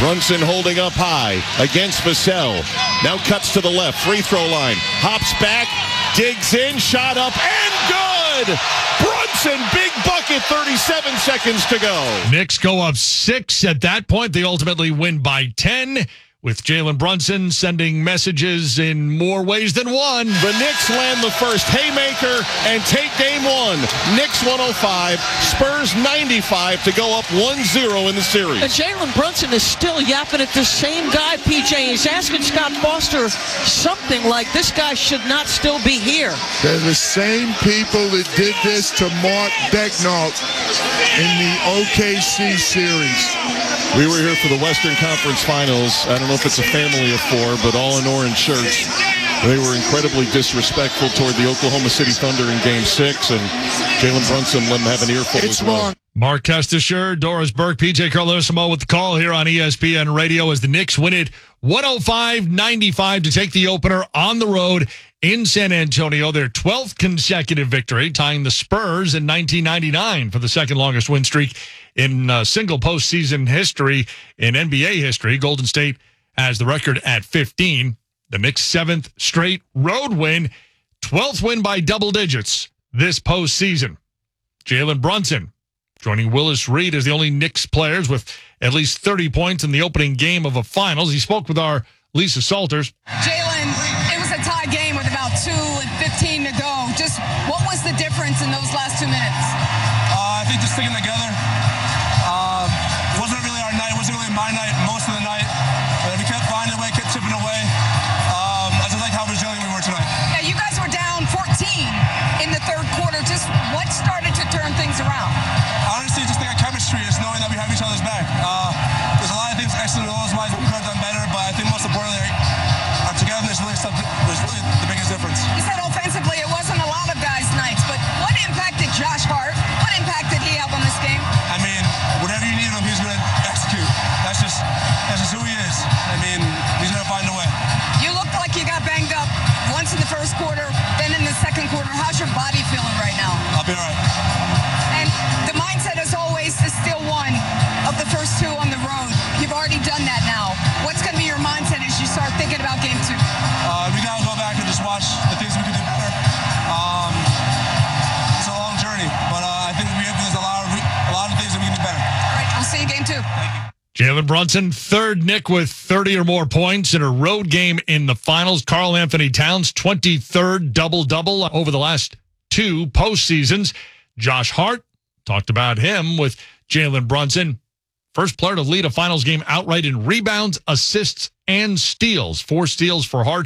Brunson holding up high against Vassell. Now cuts to the left, free throw line. Hops back, digs in, shot up, and good! Brunson, big bucket, 37 seconds to go. Knicks go up 6 at that point. They ultimately win by 10. With Jalen Brunson sending messages in more ways than one. The Knicks land the first haymaker and take game one. Knicks 105, Spurs 95 to go up 1-0 in the series. And Jalen Brunson is still yapping at the same guy, PJ. He's asking Scott Foster something like, this guy should not still be here. They're the same people that did this to Mark Becknott in the OKC series. We were here for the Western Conference Finals. I don't know if it's a family of 4, but all in orange shirts. They were incredibly disrespectful toward the Oklahoma City Thunder in Game 6, and Jalen Brunson let him have an earful as well. Wrong. Mark Kestisher, Doris Burke, PJ Carlosimo with the call here on ESPN Radio as the Knicks win it 105-95 to take the opener on the road in San Antonio. Their 12th consecutive victory, tying the Spurs in 1999 for the second longest win streak in single postseason history in NBA history. Golden State has the record at 15. The Knicks' 7th straight road win, 12th win by double digits this postseason. Jalen Brunson joining Willis Reed as the only Knicks players with at least 30 points in the opening game of a finals. He spoke with our Lisa Salters. Jalen, it was a tie game with about 2:15 to go. Just what was the difference in those last 2 minutes? I think just sticking together. It wasn't really our night. It wasn't really my night most of the night. But we kept finding a way, kept chipping away. I just like how resilient we were tonight. Yeah, you guys were down 14 in the third quarter. Just what started to turn things around? Honestly, just think of chemistry, just knowing that we have each other's back. There's a lot of things extra those wise we could have done better, but I think most importantly, our togetherness really was really the biggest difference. You said offensively it wasn't a lot of guys' nights, but what impact did Josh Hart? What impact did he have on this game? I mean, whatever you need him, he's going to execute. That's just who he is. I mean, he's going to find a way. You looked like you got banged up once in the first quarter, then in the second quarter. How's your body feeling right now? I'll be all right. And the mindset, as always, is still one of the first 2 on the road. You've already done that now. What's going to be your mindset as you start thinking about game 2? We got to go back and just watch the things we can do better. It's a long journey, but I think there's a lot of things that we can do better. All right, we'll see you game 2. Thank you. Jalen Brunson, third Knick with 30 or more points in a road game in the finals. Karl Anthony Towns, 23rd double-double over the last 2 postseasons. Josh Hart, talked about him with Jalen Brunson. First player to lead a finals game outright in rebounds, assists, and steals. 4 steals for Hart.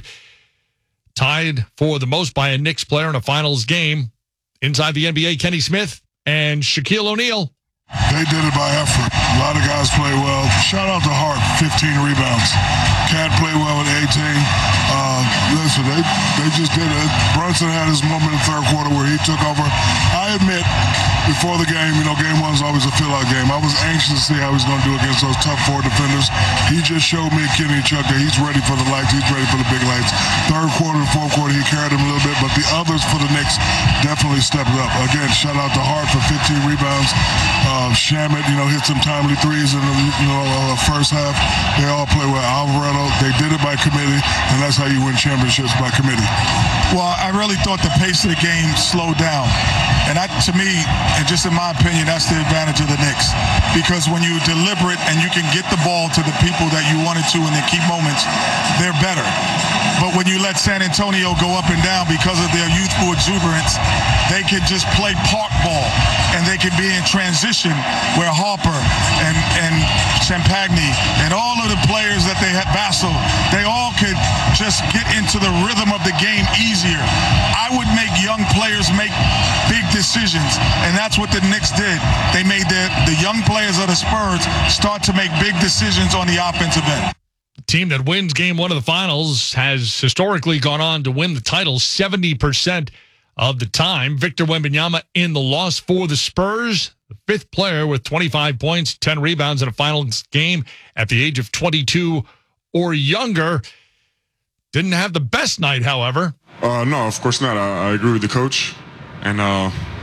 Tied for the most by a Knicks player in a finals game. Inside the NBA, Kenny Smith and Shaquille O'Neal. They did it by effort. A lot of guys play well. Shout out to Hart, 15 rebounds. Cat played well at 18. Listen, they just did it. Brunson had his moment in the third quarter where he took over. I admit, before the game, game 1 is always a fill-out game. I was anxious to see how he's going to do against those tough 4 defenders. He just showed me, Kenny Chuck, that he's ready for the lights. He's ready for the big lights. Third quarter and fourth quarter, he carried him a little bit, but the others for the Knicks definitely stepped up. Again, shout out to Hart for 15 rebounds. Shamet, hit some timely threes in the first half. They all play well. Alvarado, they did it by committee, and that's how you win championships, by committee. Well, I really thought the pace of the game slowed down. And that, to me, and just in my opinion, that's the advantage of the Knicks. Because when you're deliberate and you can get the ball to the people that you wanted to in the key moments, they're better. But when you let San Antonio go up and down because of their youthful exuberance, they can just play park ball. And they can be in transition where Harper and Champagny and all of the players that they had, Vassell, they all could just get into the rhythm of the game easier. I would make young players make big decisions, and that's what the Knicks did. They made the young players of the Spurs start to make big decisions on the offensive end. Team that wins game 1 of the finals has historically gone on to win the title 70% of the time. Victor Wembanyama in the loss for the Spurs, the 5th player with 25 points, 10 rebounds in a finals game at the age of 22 or younger. Didn't have the best night, however. No, of course not. I agree with the coach. And,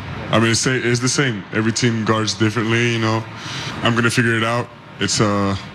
it's the same. Every team guards differently, I'm going to figure it out. It's